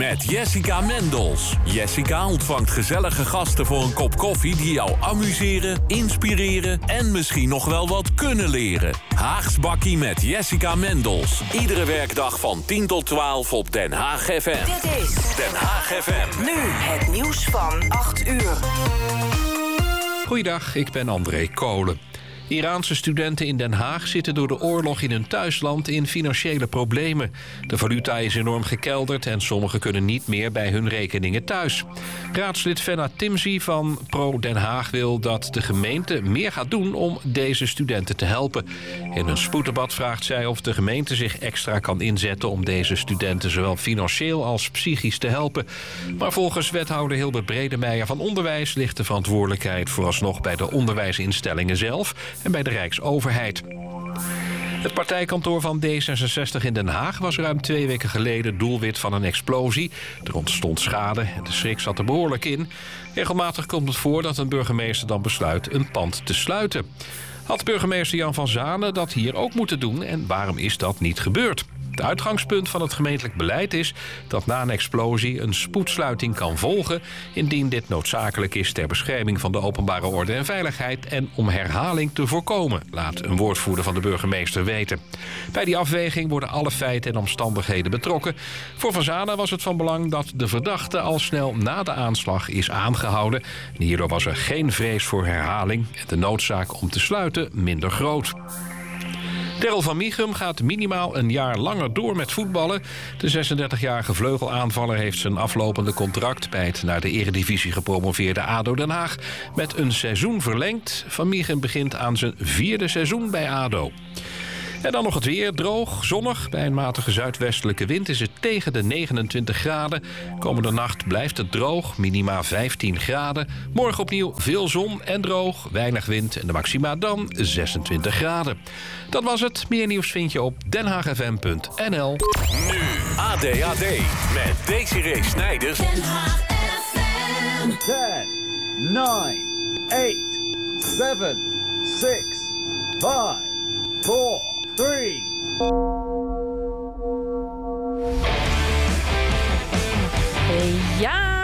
met Jessica Mendels. Jessica ontvangt gezellige gasten voor een kop koffie die jou amuseren, inspireren en misschien nog wel wat kunnen leren. Haags Bakkie met Jessica Mendels. Iedere werkdag van 10 tot 12 op Den Haag FM. Dit is Den Haag FM. Nu het nieuws van 8 uur. Goeiedag, ik ben André Kolen. Iraanse studenten in Den Haag zitten door de oorlog in hun thuisland in financiële problemen. De valuta is enorm gekelderd en sommigen kunnen niet meer bij hun rekeningen thuis. Raadslid Fenna Timzi van Pro Den Haag wil dat de gemeente meer gaat doen om deze studenten te helpen. In een spoeddebat vraagt zij of de gemeente zich extra kan inzetten om deze studenten zowel financieel als psychisch te helpen. Maar volgens wethouder Hilbert Bredemeijer van Onderwijs ligt de verantwoordelijkheid vooralsnog bij de onderwijsinstellingen zelf en bij de Rijksoverheid. Het partijkantoor van D66 in Den Haag was ruim 2 weken geleden doelwit van een explosie. Er ontstond schade en de schrik zat er behoorlijk in. Regelmatig komt het voor dat een burgemeester dan besluit een pand te sluiten. Had burgemeester Jan van Zanen dat hier ook moeten doen en waarom is dat niet gebeurd? Het uitgangspunt van het gemeentelijk beleid is dat na een explosie een spoedsluiting kan volgen indien dit noodzakelijk is ter bescherming van de openbare orde en veiligheid en om herhaling te voorkomen, laat een woordvoerder van de burgemeester weten. Bij die afweging worden alle feiten en omstandigheden betrokken. Voor Van Zanen was het van belang dat de verdachte al snel na de aanslag is aangehouden. En hierdoor was er geen vrees voor herhaling en de noodzaak om te sluiten minder groot. Terrell van Michum gaat minimaal een jaar langer door met voetballen. De 36-jarige vleugelaanvaller heeft zijn aflopende contract bij het naar de eredivisie gepromoveerde ADO Den Haag met een seizoen verlengd. Van Michum begint aan zijn 4e seizoen bij ADO. En dan nog het weer. Droog, zonnig. Bij een matige zuidwestelijke wind is het tegen de 29 graden. Komende nacht blijft het droog, minima 15 graden. Morgen opnieuw veel zon en droog, weinig wind en de maxima dan 26 graden. Dat was het. Meer nieuws vind je op denhaagfm.nl. Nu ADAD met Desiree Snijders. Den Haag FM. 10, 9, 8, 7, 6, 5, 4, 3. Ja,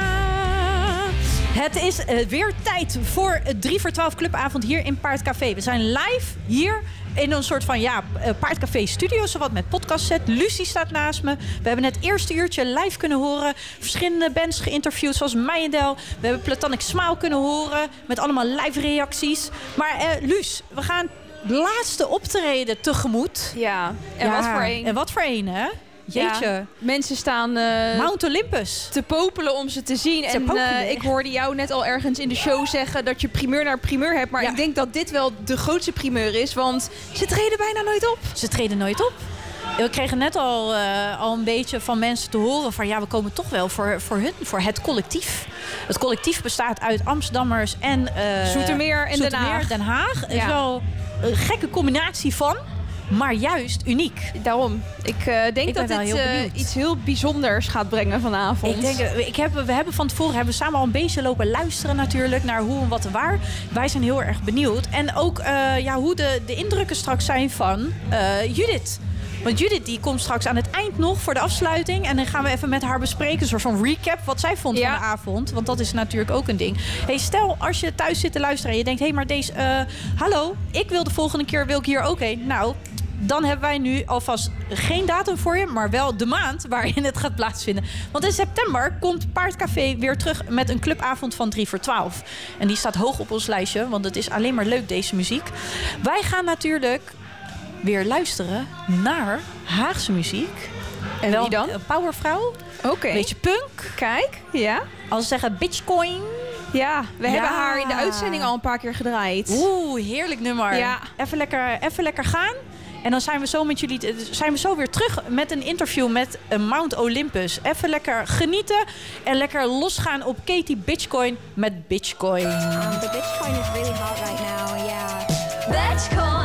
het is weer tijd voor het 3 voor 12 clubavond hier in Paardcafé. We zijn live hier in een soort van Paardcafé studio, zowat met podcastset. Lucie staat naast me. We hebben het eerste uurtje live kunnen horen. Verschillende bands geïnterviewd, zoals Mayendel. We hebben Platonic Smile kunnen horen met allemaal live reacties. Maar Luus, we gaan laatste optreden tegemoet. Ja, en wat voor een. En wat voor een, hè? Jeetje. Ja, mensen staan Mount Olympus te popelen om ze te zien. Ik hoorde jou net al ergens in de show zeggen dat je primeur naar primeur hebt. Maar ik denk dat dit wel de grootste primeur is. Want ze treden bijna nooit op. Ze treden nooit op. We kregen net al een beetje van mensen te horen van we komen toch wel voor het collectief. Het collectief bestaat uit Amsterdammers en Zoetermeer en Den Haag. Het is wel een gekke combinatie van, maar juist uniek. Daarom. Ik denk dat dit iets heel bijzonders gaat brengen vanavond. We hebben van tevoren samen al een beetje lopen luisteren natuurlijk naar hoe en wat en waar. Wij zijn heel erg benieuwd. En ook hoe de indrukken straks zijn van Judith. Want Judith die komt straks aan het eind nog voor de afsluiting. En dan gaan we even met haar bespreken, een soort van recap, wat zij vond van de avond. Want dat is natuurlijk ook een ding. Hey, stel, als je thuis zit te luisteren en je denkt, maar deze, hallo, ik wil de volgende keer hier ook heen. Nou, dan hebben wij nu alvast geen datum voor je, maar wel de maand waarin het gaat plaatsvinden. Want in september komt Paardcafé weer terug met een clubavond van 3 voor 12. En die staat hoog op ons lijstje, want het is alleen maar leuk, deze muziek. Wij gaan natuurlijk weer luisteren naar Haagse muziek. En wel wie dan? Een powervrouw. Oké. Beetje punk. Kijk, ja. Als ze zeggen Bitcoin. Ja, we hebben haar in de uitzending al een paar keer gedraaid. Oeh, heerlijk nummer. Ja. Even lekker gaan. En dan zijn we zo weer terug met een interview met Mount Olympus. Even lekker genieten en lekker losgaan op Katie Bitcoin met Bitcoin. The Bitcoin is really hot right now, yeah. Bitcoin.